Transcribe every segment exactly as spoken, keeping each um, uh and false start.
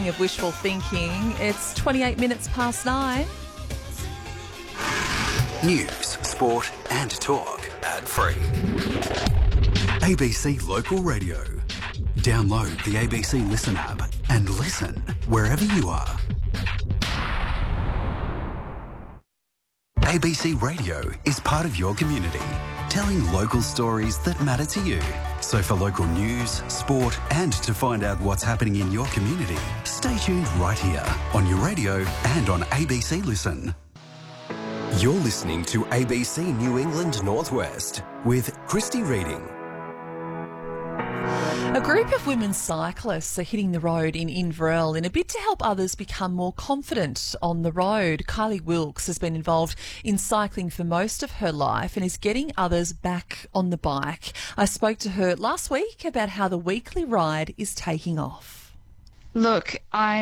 Of wishful thinking. It's twenty-eight minutes past nine. News, sport and talk. Ad-free. A B C Local Radio. Download the A B C Listen app and listen wherever you are. A B C Radio is part of your community, telling local stories that matter to you. So for local news, sport and to find out what's happening in your community, stay tuned right here on your radio and on A B C Listen. You're listening to A B C New England Northwest with Christy Reading. A group of women cyclists are hitting the road in Inverell in a bid to help others become more confident on the road. Kylie Wilkes has been involved in cycling for most of her life and is getting others back on the bike. I spoke to her last week about how the weekly ride is taking off. Look,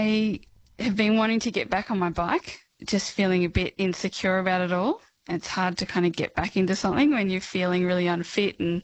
I have been wanting to get back on my bike, just feeling a bit insecure about it all. It's hard to kind of get back into something when you're feeling really unfit, and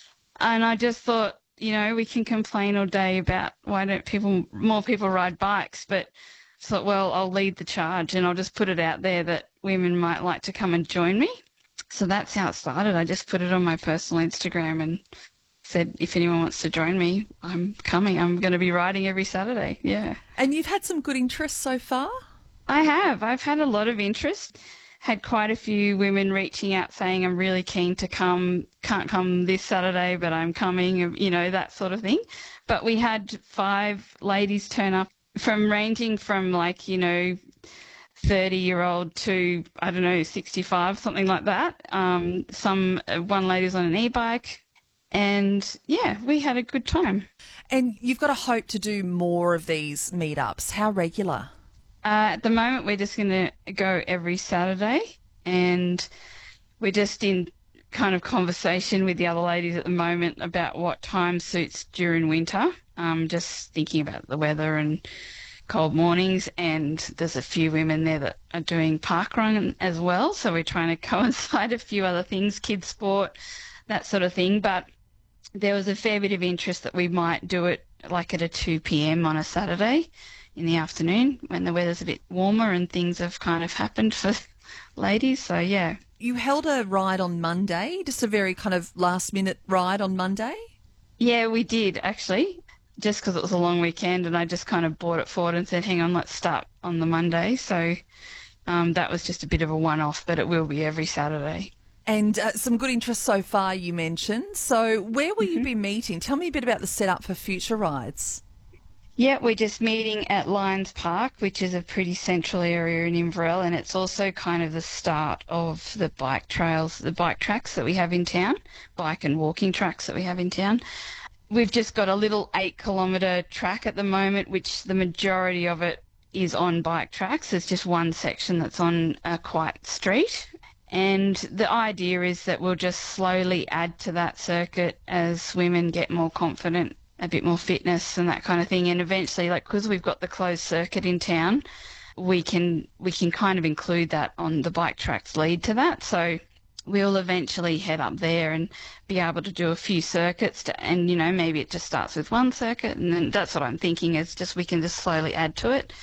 and I just thought, you know, we can complain all day about why don't people, more people ride bikes, but I thought, well, I'll lead the charge and I'll just put it out there that women might like to come and join me. So that's how it started. I just put it on my personal Instagram and said, if anyone wants to join me, I'm coming. I'm going to be riding every Saturday. Yeah. And you've had some good interest so far? I have. I've had a lot of interest. Had quite a few women reaching out saying, I'm really keen to come, can't come this Saturday, but I'm coming, you know, that sort of thing. But we had five ladies turn up from ranging from like, you know, thirty-year-old to, I don't know, sixty-five, something like that. Um, some, one lady's on an e-bike. And, yeah, we had a good time. And you've got a hope to do more of these meetups. How regular? Uh, at the moment, we're just going to go every Saturday, and we're just in kind of conversation with the other ladies at the moment about what time suits during winter. Um, just thinking about the weather and cold mornings, and there's a few women there that are doing parkrun as well, so we're trying to coincide a few other things, kids sport, that sort of thing. But there was a fair bit of interest that we might do it like at a two p.m. on a Saturday in the afternoon when the weather's a bit warmer and things have kind of happened for ladies. So, yeah. You held a ride on Monday, just a very kind of last-minute ride on Monday? Yeah, we did, actually, just because it was a long weekend, and I just kind of brought it forward and said, hang on, let's start on the Monday. So um, that was just a bit of a one-off, but it will be every Saturday. And uh, some good interest so far, you mentioned. So where will mm-hmm. you be meeting? Tell me a bit about the setup for future rides. Yeah, we're just meeting at Lions Park, which is a pretty central area in Inverell, and it's also kind of the start of the bike trails, the bike tracks that we have in town, bike and walking tracks that we have in town. We've just got a little eight kilometre track at the moment, which the majority of it is on bike tracks. There's just one section that's on a quiet street. And the idea is that we'll just slowly add to that circuit as women get more confident, a bit more fitness and that kind of thing. And eventually, like, because we've got the closed circuit in town, we can we can kind of include that on the bike tracks lead to that. So we'll eventually head up there and be able to do a few circuits to, and, you know, maybe it just starts with one circuit, and then that's what I'm thinking is just we can just slowly add to it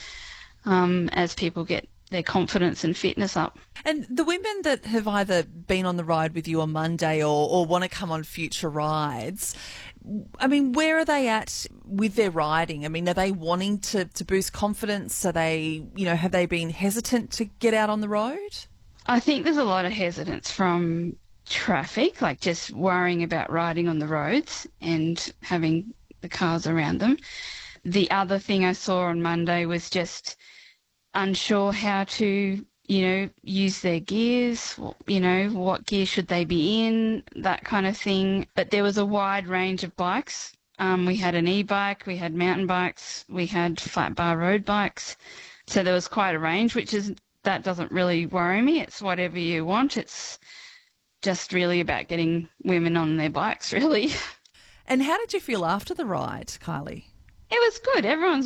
um, as people get their confidence and fitness up. And the women that have either been on the ride with you on Monday or, or want to come on future rides, I mean, where are they at with their riding? I mean, are they wanting to, to boost confidence? Are they, you know, have they been hesitant to get out on the road? I think there's a lot of hesitance from traffic, like just worrying about riding on the roads and having the cars around them. The other thing I saw on Monday was just unsure how to, you know, use their gears, you know, what gear should they be in, that kind of thing. But there was a wide range of bikes. Um, we had an e-bike, we had mountain bikes, we had flat bar road bikes. So there was quite a range, which is, that doesn't really worry me. It's whatever you want. It's just really about getting women on their bikes, really. And how did you feel after the ride, Kylie? It was good. Everyone's